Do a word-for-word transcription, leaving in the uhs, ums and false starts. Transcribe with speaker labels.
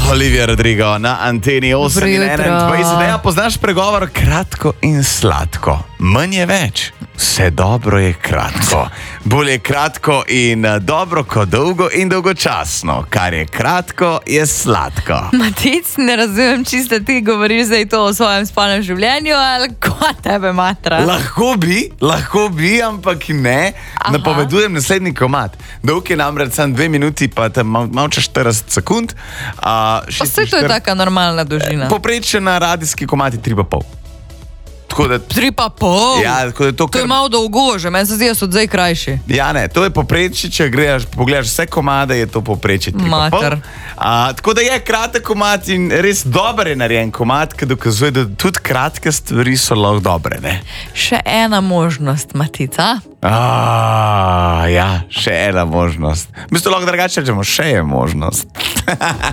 Speaker 1: Olivia Rodrigo na Anteni osem in enaindvajset. Ja, poznaš pregovor kratko in sladko. Manj je več. Vse dobro je kratko. Bolje kratko in dobro kot dolgo in dolgočasno. Kar je kratko, je sladko.
Speaker 2: Matic, ne razumem, čisto ti govoriš zdaj to o svojem spolnem življenju, ali ko tebe matra?
Speaker 1: Lahko bi, lahko bi, ampak ne. Aha. Napovedujem naslednji komad. Dolg je namreč samo dve minuti, pa te mal, mal čez štirideset sekund. Uh,
Speaker 2: pa vse to je taka normalna dolžina.
Speaker 1: Poprečen radijski komad je tri pa pol. Da,
Speaker 2: tri pa pol?
Speaker 1: Ja, da to,
Speaker 2: to
Speaker 1: kar...
Speaker 2: je malo dolgo že, meni se zdi, da so zdaj krajši.
Speaker 1: Ja, ne, to je poprečje, če greš, pogledaš vse komade, je to poprečje tri pa pol. A, tako da je kratek komad in res dober je narejen komad, ki dokazuje, da tudi kratke stvari so lahko dobre, ne?
Speaker 2: Še ena možnost, Matica.
Speaker 1: A, ja, še ena možnost. Mislim, lahko drugače rečemo, še je možnost.